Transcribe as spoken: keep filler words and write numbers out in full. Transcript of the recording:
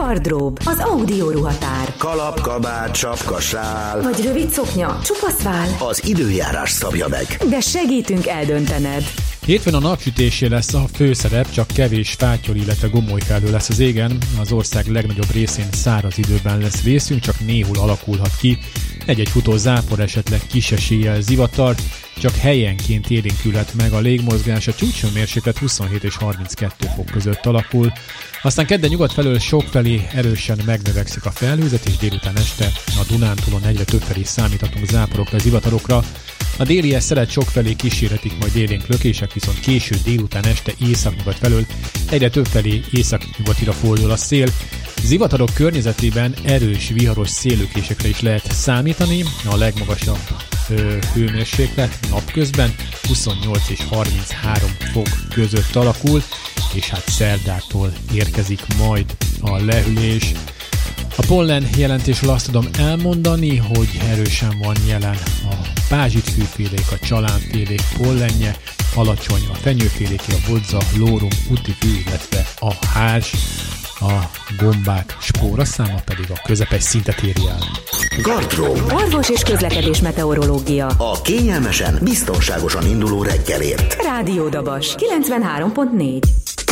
Gardrób, az audio ruhatár. Kalap, kabát, sapka, sál. Vagy rövid szoknya, csupasz vál. Az időjárás szabja meg. De segítünk eldöntened. Hétfőn a napsütésé lesz a főszerep, csak kevés fátyol, illetve gomolyfelhő lesz az égen. Az ország legnagyobb részén száraz időben lesz vészünk, csak néhol alakulhat ki. Egy-egy futó zápor, esetleg kis eséllyel zivatar, csak helyenként élénkülhet meg a légmozgás, a csúcshőmérséklet huszonhét és harminckettő fok között alakul. Aztán kedden nyugat felől sokfelé erősen megnövekszik a felhőzet, és délután este a Dunántúlon egyre többfelé számíthatunk záporokra, zivatarokra. A délies szelet sokfelé kísérhetik majd élénk lökések, viszont késő délután este északnyugat felől egyre többfelé északnyugatira fordul a szél. Zivatarok környezetében erős, viharos széllökésekre is lehet számítani. A legmagasabb ö, hőmérséklet napközben huszonnyolc és harminchárom fok között alakul, és hát szerdától érkezik majd a lehűlés. A pollen jelentésről azt tudom elmondani, hogy erősen van jelen a pázsitfűfélék, a csalánfélék pollenje, alacsony a fenyőféléké, a bodza, lórum, utifű, illetve a hárs, a gombák spóraszáma pedig a közepes szintet éri el. Gardrób. Orvos és közlekedés meteorológia. A kényelmesen, biztonságosan induló reggelért. Rádió Dabas kilencvenhárom pont négy.